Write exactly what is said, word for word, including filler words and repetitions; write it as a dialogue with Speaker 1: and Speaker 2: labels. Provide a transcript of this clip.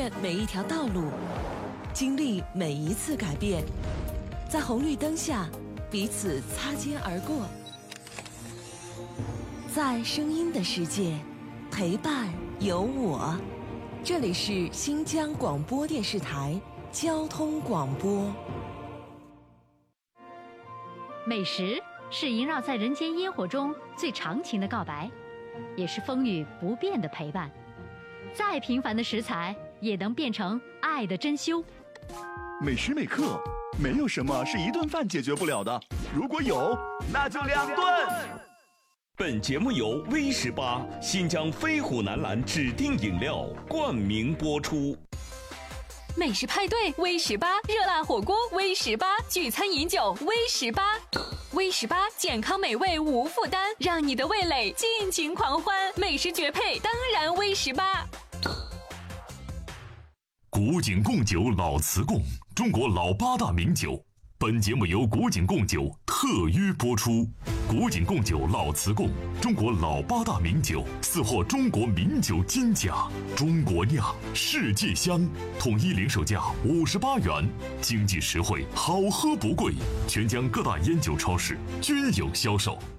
Speaker 1: 越每一条道路，经历每一次改变，在红绿灯下彼此擦肩而过，在声音的世界陪伴有我。这里是新疆广播电视台交通广播。
Speaker 2: 美食是萦绕在人间烟火中最长情的告白，也是风雨不变的陪伴。再平凡的食材也能变成爱的珍馐。
Speaker 3: 每时每刻，没有什么是一顿饭解决不了的，如果有，那就两顿。
Speaker 4: 本节目由 V 十八新疆飞虎南蓝指定饮料冠名播出。
Speaker 5: 美食派对 V 十八，热辣火锅 V 十八，聚餐饮酒 V 十八。V 十八健康美味无负担，让你的味蕾尽情狂欢。美食绝配，当然 V 十八。
Speaker 6: 古井贡酒老瓷贡，中国老八大名酒。本节目由古井贡酒特约播出。古井贡酒老瓷贡，中国老八大名酒，四获中国名酒金奖。中国酿，世界香，统一零售价五十八元，经济实惠，好喝不贵。全疆各大烟酒超市均有销售。